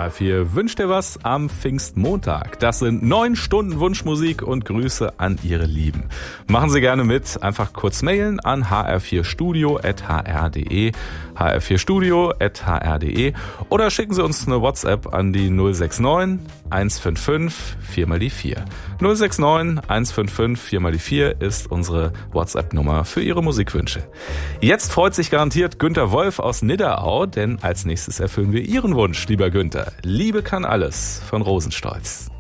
HR4 wünscht dir was am Pfingstmontag. Das sind 9 Stunden Wunschmusik und Grüße an Ihre Lieben. Machen Sie gerne mit. Einfach kurz mailen an hr4studio@hr.de, hr4studio@hr.de oder schicken Sie uns eine WhatsApp an die 069 155 4 mal die 4. 069 155 4 mal die 4 ist unsere WhatsApp-Nummer für Ihre Musikwünsche. Jetzt freut sich garantiert Günter Wolf aus Nidderau, denn als nächstes erfüllen wir Ihren Wunsch, lieber Günther. Liebe kann alles von Rosenstolz.